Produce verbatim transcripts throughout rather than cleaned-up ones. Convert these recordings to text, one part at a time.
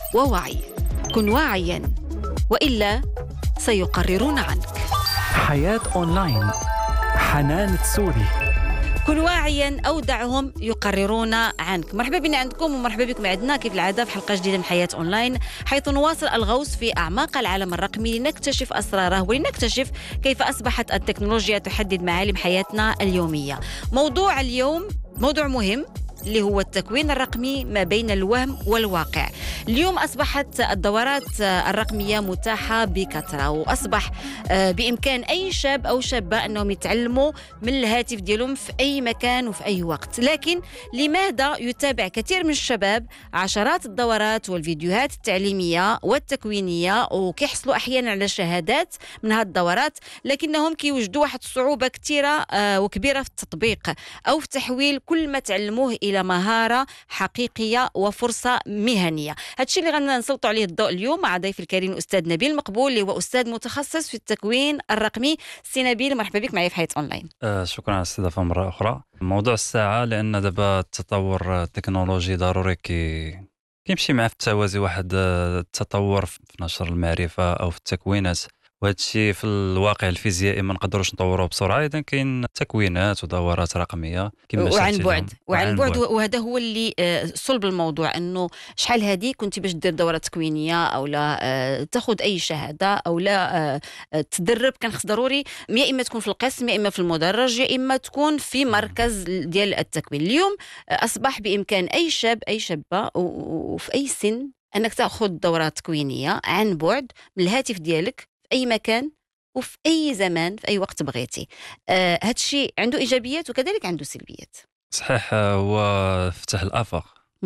ووعي. كن واعياً وإلا سيقررون عنك. حياة أونلاين. حنان تسوري. كن واعياً أو دعهم يقررون عنك. مرحبا بنا عندكم ومرحبا بكم عندنا كيف العادة في حلقة جديدة من حياة أونلاين، حيث نواصل الغوص في أعماق العالم الرقمي لنكتشف أسراره ولنكتشف كيف أصبحت التكنولوجيا تحدد معالم حياتنا اليومية. موضوع اليوم موضوع مهم اللي هو التكوين الرقمي ما بين الوهم والواقع. اليوم أصبحت الدورات الرقمية متاحة بكثرة، وأصبح بإمكان أي شاب أو شابة أنهم يتعلموا من الهاتف ديالهم في أي مكان وفي أي وقت. لكن لماذا يتابع كثير من الشباب عشرات الدورات والفيديوهات التعليمية والتكوينية وكيحصلوا أحيانا على شهادات من هذه الدورات، لكنهم كيوجدوا واحد الصعوبة كثيرة وكبيرة في التطبيق أو في تحويل كل ما تعلموه إلى مهارة حقيقية وفرصة مهنية؟ هادشي اللي غادي نسلطوا عليه الضوء اليوم مع ضيف الكريم الأستاذ نبيل مقبول، اللي هو أستاذ متخصص في التكوين الرقمي. سي نبيل، مرحبا بك معي في حياة أونلاين. آه شكرا على الاستضافة مرة أخرى. موضوع الساعة لأن دابا التطور التكنولوجي ضروري كي كيمشي مع في التوازي واحد التطور في نشر المعرفة أو في التكوينات، وهذا الشيء في الواقع الفيزيائي ما نقدروش نطوروه بسرعه. اذا كاين تكوينات ودورات رقميه كما وعن بعد وعن بعد وهذا هو اللي صلب الموضوع، انه شحال هذه كنت باش دير دوره تكوينيه او لا تاخذ اي شهاده او لا تدرب، كان خص ضروري يا اما تكون في القسم يا اما في المدرج يا اما تكون في مركز ديال التكوين. اليوم اصبح بامكان اي شاب اي شابه وفي اي سن انك تاخذ دورات تكوينيه عن بعد من الهاتف ديالك أي مكان وفي أي زمان في أي وقت بغيتي. آه هذا الشيء عنده إيجابيات وكذلك عنده سلبيات. صحيح، هو فتح الآفاق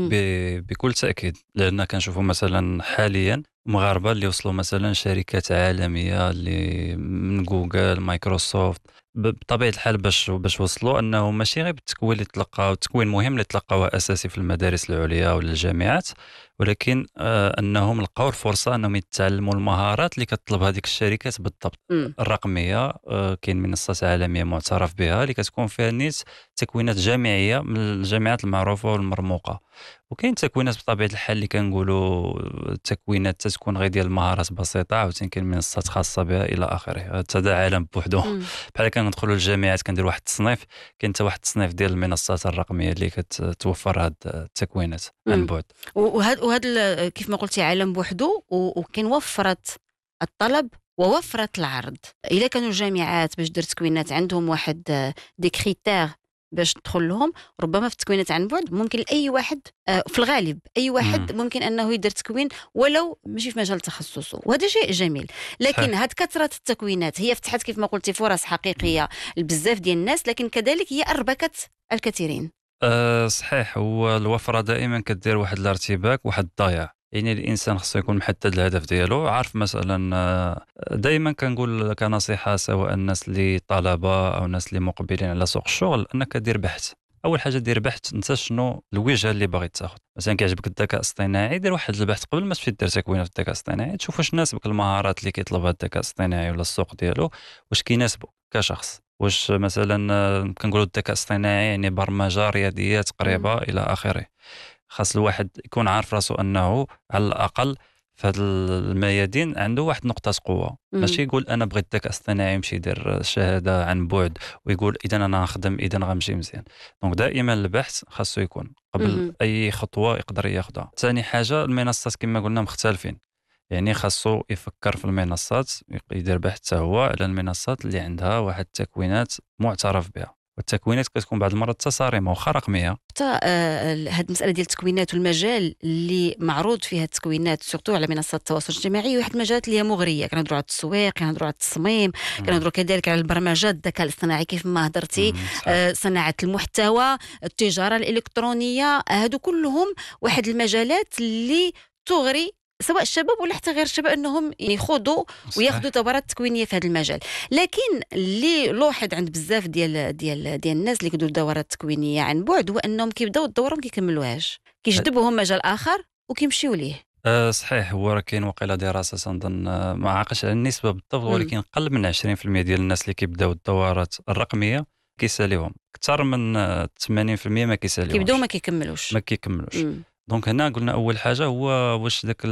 بكل تأكيد، لأن كنشوفوا مثلا حاليا مغاربة اللي وصلوا مثلا شركات عالمية اللي من جوجل مايكروسوفت. بطبيعة الحال باش باش وصلوا أنه ماشي غير بالتكوين اللي تلقاو التكوين مهم اللي تلقاوه أساسي في المدارس العليا ولا الجامعات، ولكن آه أنهم لقاو الفرصة أنهم يتعلموا المهارات اللي كتطلب هذيك الشركات بالضبط. م. الرقمية آه كاين منصات عالمية معترف بها اللي كتكون فيها نيت تكوينات جامعية من الجامعات المعروفة والمرموقة، وكاين تكوينات بطبيعة الحال اللي كنقولوا تكوينات تكون غير ديال المهارات بسيطة، عاوتاني كاين منصات خاصة بها إلى آخره. هذا عالم بوحدو. بحال كندخلوا للجامعات كندير واحد التصنيف، كاين حتى واحد التصنيف ديال المنصات الرقمية اللي كتوفر هاد التكوينات عن بعد. وهذا وهذا كيف ما قلتي عالم بوحدو، وكان وفرت الطلب ووفرت العرض. إلا كانوا الجامعات باش دير تكوينات عندهم واحد دي كريتير باش تدخل لهم، ربما في التكوينات عن بعد ممكن لأي واحد في الغالب أي واحد مم. ممكن أنه يدير تكوين ولو ماشي في مجال تخصصه، وهذا شيء جميل. لكن هاد كثرة التكوينات هي فتحت كيف ما قلتي فرص حقيقية لبزاف ديال الناس، لكن كذلك هي أربكت الكثيرين. أه صحيح، هو الوفرة دائما كدير واحد الارتباك واحد الضياع. يعني الانسان خصو يكون محدد الهدف ديالو، عارف مثلا دائما كنقول كنصيحه سواء الناس اللي طلبه او الناس اللي مقبلين على سوق الشغل، انك دير بحث. اول حاجه دير بحث انت شنو الوجهه اللي باغي تاخذ. مثلا كيعجبك الذكاء الاصطناعي، دير واحد البحث قبل ما تمشي دير تكوين في الذكاء الاصطناعي، تشوف واش ناسبك المهارات اللي كيطلبها الذكاء الاصطناعي ولا السوق ديالو، واش كيناسبك كشخص. واش مثلا كنقولوا الذكاء الاصطناعي يعني برمجه رياضيات قريبه الى اخره. خاص الواحد يكون عارف راسو انه على الاقل في هذه الميادين عنده واحد نقطه قوه، ماشي يقول انا بغيت الذكاء الاصطناعي يمشي يدير شهاده عن بعد ويقول اذا انا نخدم اذا غنمشي مزيان. دونك دائما البحث خاصو يكون قبل مم. اي خطوه يقدر ياخذها. ثاني حاجه المنصات كما قلنا مختلفين، يعني خاصو يفكر في المنصات، يدير بحث حتى هو على المنصات اللي عندها واحد التكوينات معترف بها، والتكوينات كتكون بعض المرات تصاريمه واخا رقميه. حتى آه هاد المساله ديال التكوينات والمجال اللي معروض فيها التكوينات سورتو على منصات التواصل الاجتماعي، واحد المجالات اللي هي مغريه. كنهضروا على التسويق، كنهضروا على التصميم، كنهضروا كذلك على البرمجه، الذكاء الاصطناعي كيف ما هضرتي، آه صناعه المحتوى، التجاره الالكترونيه. هادو كلهم واحد المجالات اللي تغري سواء الشباب ولا حتى غير الشباب انهم يخوضوا وياخذوا دورات تكوينيه في هذا المجال. لكن اللي لوحظ عند بزاف ديال ديال ديال الناس اللي كيديروا دورات تكوينيه عن بعد هو انهم كيبداو الدوره ما كيكملوهاش، كيجذبوهم مجال اخر وكيمشيو ليه. أه صحيح، هو راه كاين وقيله دراسه تنظن ما عاقش على النسبه بالضبط، ولكن قل من عشرين بالمئة ديال الناس اللي كيبداو الدورات الرقميه كيساليهم، اكثر من ثمانين بالمئة ما كيساليوش، كيبداو ما كيكملوش ما كيكملوش. دونك هنا قلنا اول حاجه هو واش داك